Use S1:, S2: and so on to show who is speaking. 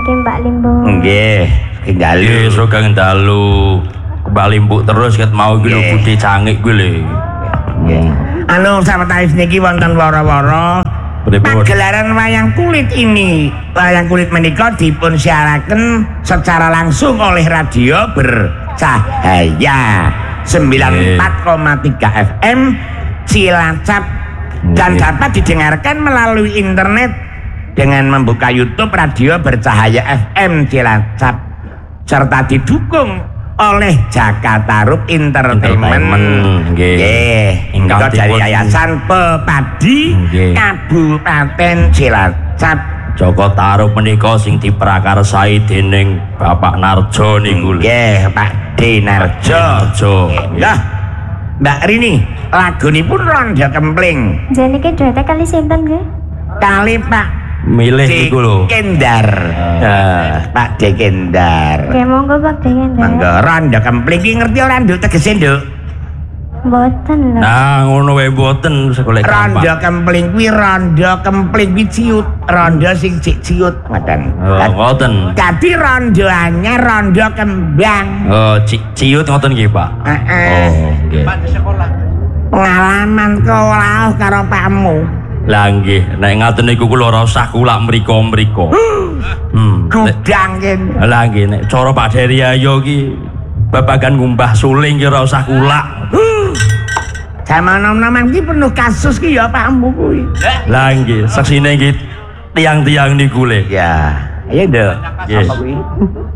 S1: niki Mbak Limbo.
S2: Nggih, dalu.
S3: Sugeng dalu. Mbak Limbo terus ket mau iki lho budhe cangik kuwi lho.
S2: Nggih. Anu sawetawis niki wonten wara-wara pagelaran wayang kulit ini. Wayang kulit menika dipun siaraken secara langsung oleh radio Bercahaya 94,3 FM Cilacap dan dapat didengarkan melalui internet dengan membuka YouTube Radio Bercahaya FM Cilacap serta didukung oleh Jakarta Rup Entertainment. Nggih. Ingkang dari Yayasan Pepadi Kabupaten Cilacap.
S3: Joko Tarup menika sing diprakarsai dening Bapak Narjo niku lho.
S2: Nggih, Pak Dinarjo. Lah, Mbak Rini, lagunipun Rondo Kempling.
S1: Jenenge duete kali sinten nggih?
S2: Kali Pak
S3: Milih niku lho.
S2: Kendar. Pak Dekendar.
S1: Nggih monggo Pak Dekendar.
S2: Monggo Rondo Kempling ki ngerti ora Nduk tegese Nduk?
S1: Mboten lho.
S3: Nah, ngono wae mboten sekolah
S2: Rondo Kempling kuwi ciut, rondo sing cik ciut ngoten.
S3: Ngoten.
S2: Dadi rondo anyar, rondo kembang.
S3: Oh, ciut ngoten nggih, Pak.
S2: Heeh.
S3: Oh, nggih.
S2: Pengalaman sekolah karo pakmu.
S3: Lah nggih, nek ngaten niku kula ora usah kulak mriko-mriko.
S2: Gudang kene.
S3: Lah nggih, nek cara Pak Dery Ayo ki babagan ngumbah suling ki ora usah kulak.
S2: Zaman nom-noman ki penuh kasus ki ya pakmu kuwi.
S3: Lah nggih, saksine iki tiang-tiang niku le.
S2: Ya, ayo Nduk.
S3: Yes.
S2: Apa kuwi?